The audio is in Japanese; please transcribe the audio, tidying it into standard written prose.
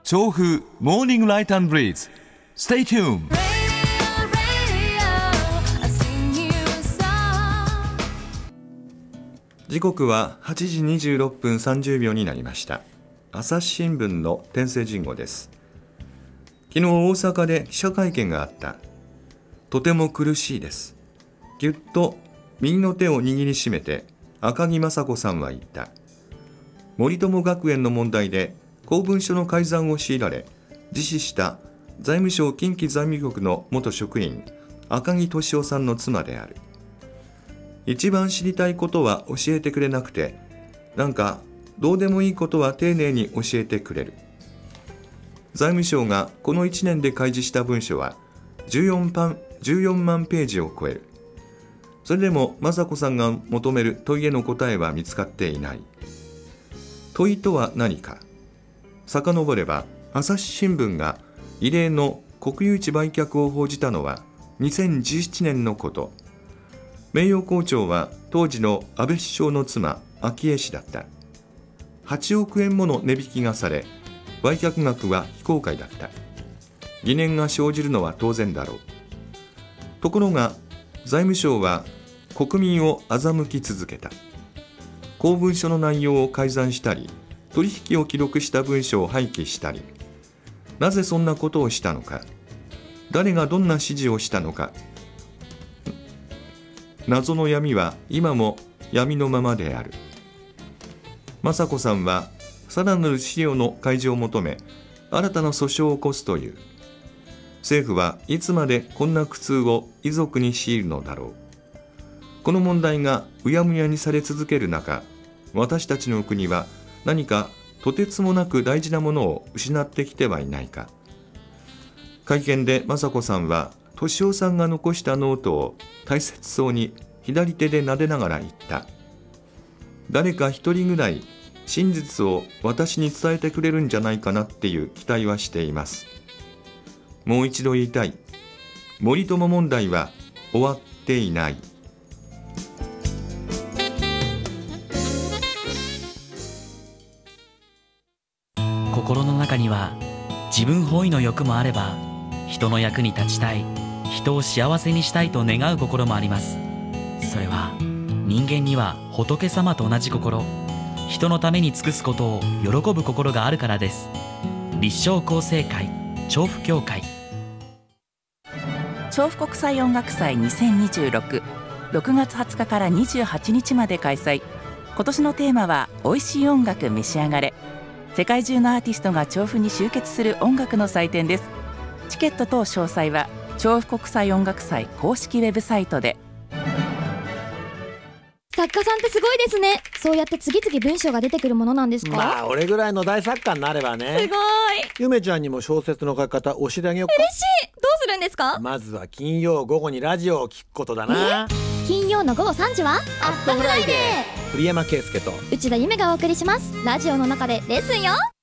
調布モーニングライト&ブリーズ Stay tuned。 時刻は8時26分30秒になりました。朝日新聞の天聖人語です。昨日大阪で記者会見があった。とても苦しいです。ぎゅっと右の手を握りしめて赤木雅子さんは言った。森友学園の問題で公文書の改ざんを強いられ自死した財務省近畿財務局の元職員赤木俊夫さんの妻である。一番知りたいことは教えてくれなくて、なんかどうでもいいことは丁寧に教えてくれる。財務省がこの1年で開示した文書は14万ページを超える。それでも雅子さんが求める問いへの答えは見つかっていない。問いとは何か。遡れば朝日新聞が異例の国有地売却を報じたのは2017年のこと。名誉校長は当時の安倍首相の妻昭恵氏だった。8億円もの値引きがされ売却額は非公開だった。疑念が生じるのは当然だろう。ところが財務省は国民を欺き続けた。公文書の内容を改ざんしたり取引を記録した文書を廃棄したり、なぜそんなことをしたのか、誰がどんな指示をしたのか、謎の闇は今も闇のままである。雅子さんはさらなる資料の開示を求め新たな訴訟を起こすという。政府はいつまでこんな苦痛を遺族に強いるのだろう。この問題がうやむやにされ続ける中、私たちの国は何かとてつもなく大事なものを失ってきてはいないか。会見で雅子さんは俊夫さんが残したノートを大切そうに左手で撫でながら言った。誰か一人ぐらい真実を私に伝えてくれるんじゃないかなっていう期待はしています。もう一度言いたい。森友問題は終わっていない。 心の中には自分本位の欲もあれば、人の役に立ちたい、人を幸せにしたいと願う心もあります。それは人間には仏様と同じ心、人のために尽くすことを喜ぶ心があるからです。立正厚生会調布協会。 調布国際音楽祭2026、6月20日から28日まで開催。今年のテーマは美味しい音楽召し上がれ。世界中のアーティストが調布に集結する音楽の祭典です。チケット等詳細は調布国際音楽祭公式ウェブサイトで。 作家さんってすごいですね。そうやって次々文章が出てくるものなんですか？ まあ俺ぐらいの大作家になればね。 すごい。 ゆめちゃんにも小説の書き方教えてあげようか。 嬉しい。どうするんですか？ まずは金曜午後にラジオを聞くことだな。 金曜の午後3時はアットフライデー。 栗山圭介と内田夢がお送りします。ラジオの中でレッスンよ。